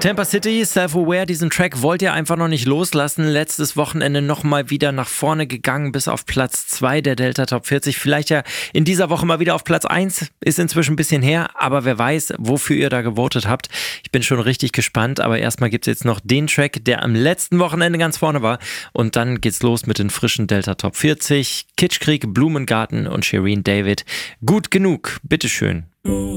Tampa City, Self-Aware, diesen Track wollt ihr einfach noch nicht loslassen. Letztes Wochenende nochmal wieder nach vorne gegangen bis auf Platz 2 der Delta Top 40. Vielleicht ja in dieser Woche mal wieder auf Platz 1. Ist inzwischen ein bisschen her, aber wer weiß, wofür ihr da gewotet habt. Ich bin schon richtig gespannt, aber erstmal gibt es jetzt noch den Track, der am letzten Wochenende ganz vorne war. Und dann geht's los mit den frischen Delta Top 40. Kitschkrieg, Blumengarten und Shireen David. Gut genug, bitteschön.